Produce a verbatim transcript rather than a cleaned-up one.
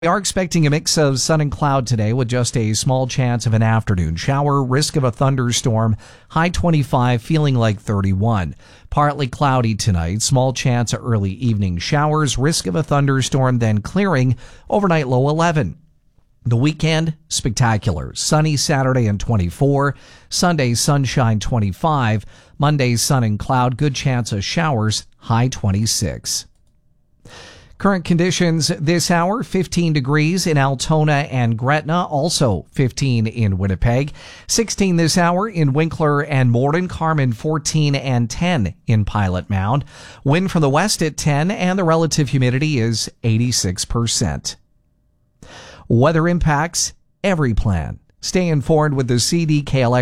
We are expecting a mix of sun and cloud today with just a small chance of an afternoon shower, risk of a thunderstorm, high twenty-five, feeling like thirty-one. Partly cloudy tonight, small chance of early evening showers, risk of a thunderstorm, then clearing, overnight low eleven. The weekend, spectacular. Sunny Saturday and twenty-four. Sunday, sunshine twenty-five. Monday, sun and cloud, good chance of showers, high twenty-six. Current conditions this hour, fifteen degrees in Altona and Gretna, also fifteen in Winnipeg, sixteen this hour in Winkler and Morden, Carmen fourteen and ten in Pilot Mound. Wind from the west at ten and the relative humidity is eighty-six percent. Weather impacts every plan. Stay informed with the C D K L X